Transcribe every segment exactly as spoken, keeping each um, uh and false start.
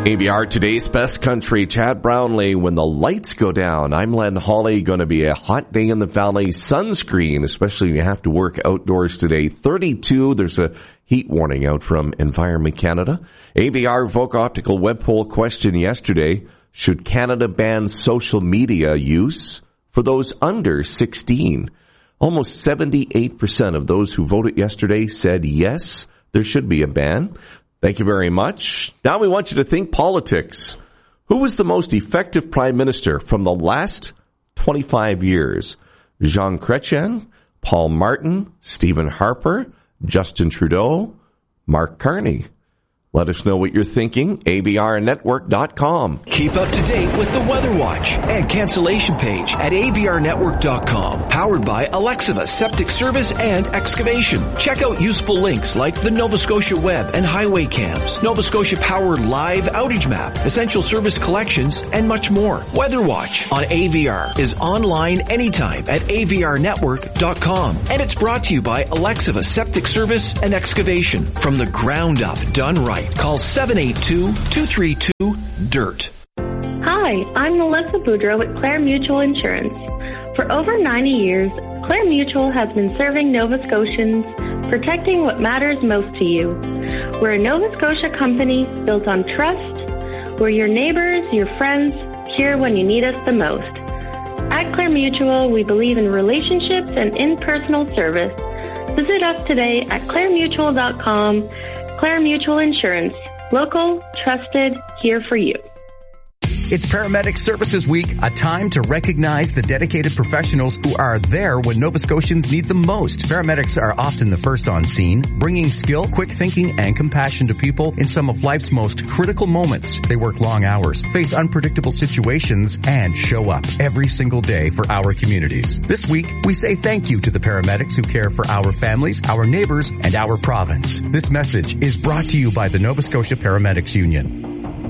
A B R Today's Best Country, Chad Brownlee, when the lights go down. I'm Len Hawley. Going to be a hot day in the valley. Sunscreen, especially if you have to work outdoors today. thirty-two. There's a heat warning out from Environment Canada. A V R Voc Optical web poll question yesterday. Should Canada ban social media use for those under sixteen? Almost seventy-eight percent of those who voted yesterday said yes, there should be a ban. Thank you very much. Now we want you to think politics. Who was the most effective prime minister from the last twenty-five years? Jean Chrétien, Paul Martin, Stephen Harper, Justin Trudeau, Mark Carney. Let us know what you're thinking. A B R network dot com. Keep up to date with the Weather Watch and cancellation page at A V R network dot com. Powered by Alexiva Septic Service and Excavation. Check out useful links like the Nova Scotia Web and Highway Cams, Nova Scotia Power Live Outage Map, Essential Service Collections, and much more. Weather Watch on A V R is online anytime at A V R network dot com. And it's brought to you by Alexiva Septic Service and Excavation. From the ground up, done right. Call seven eight two, two three two, D I R T. Hi, I'm Melissa Boudreau at Clare Mutual Insurance. For over ninety years, Clare Mutual has been serving Nova Scotians, protecting what matters most to you. We're a Nova Scotia company built on trust. We're your neighbors, your friends, here when you need us the most. At Clare Mutual, we believe in relationships and in-personal service. Visit us today at clare mutual dot com. Clare Mutual Insurance. Local, trusted, here for you. It's Paramedic Services Week, a time to recognize the dedicated professionals who are there when Nova Scotians need them most. Paramedics are often the first on scene, bringing skill, quick thinking, and compassion to people in some of life's most critical moments. They work long hours, face unpredictable situations, and show up every single day for our communities. This week, we say thank you to the paramedics who care for our families, our neighbors, and our province. This message is brought to you by the Nova Scotia Paramedics Union.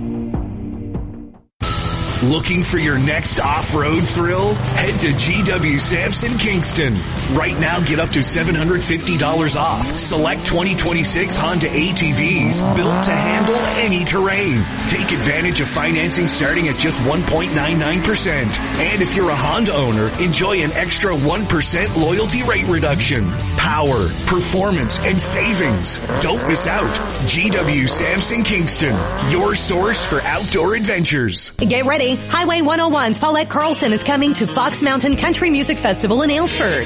Looking for your next off-road thrill? Head to G W Samson Kingston. Right now, get up to seven hundred fifty dollars off. Select twenty twenty-six Honda A T Vs built to handle any terrain. Take advantage of financing starting at just one point nine nine percent. And if you're a Honda owner, enjoy an extra one percent loyalty rate reduction. Power, performance, and savings. Don't miss out. G W Samson Kingston, your source for outdoor adventures. Get ready. Highway one oh one's Paulette Carlson is coming to Fox Mountain Country Music Festival in Aylesford.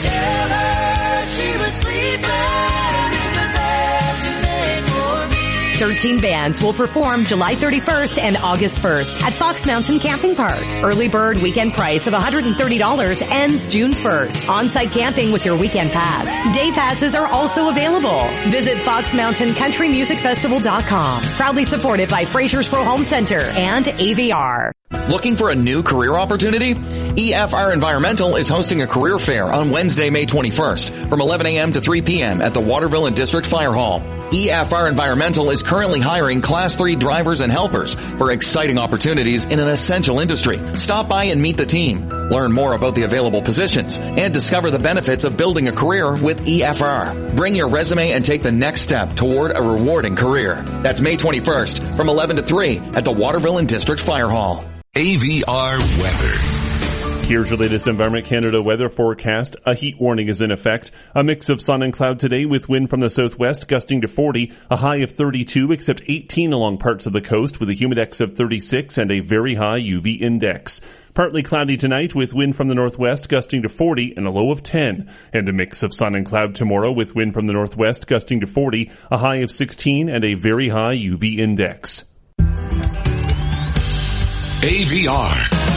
thirteen bands will perform July thirty-first and August first at Fox Mountain Camping Park. Early bird weekend price of one hundred thirty dollars ends June first. On-site camping with your weekend pass. Day passes are also available. Visit fox mountain country music festival dot com. Proudly supported by Fraser's Pro Home Center and A V R. Looking for a new career opportunity? E F R Environmental is hosting a career fair on Wednesday, May twenty-first from eleven a.m. to three p.m. at the Waterville and District Fire Hall. E F R Environmental is currently hiring Class three drivers and helpers for exciting opportunities in an essential industry. Stop by and meet the team. Learn more about the available positions and discover the benefits of building a career with E F R. Bring your resume and take the next step toward a rewarding career. That's May twenty-first from eleven to three at the Waterville and District Fire Hall. A V R Weather. Here's your latest Environment Canada weather forecast. A heat warning is in effect. A mix of sun and cloud today with wind from the southwest gusting to forty, a high of thirty-two except eighteen along parts of the coast with a humidex of thirty-six and a very high U V index. Partly cloudy tonight with wind from the northwest gusting to forty and a low of ten. And a mix of sun and cloud tomorrow with wind from the northwest gusting to forty, a high of sixteen and a very high U V index. A V R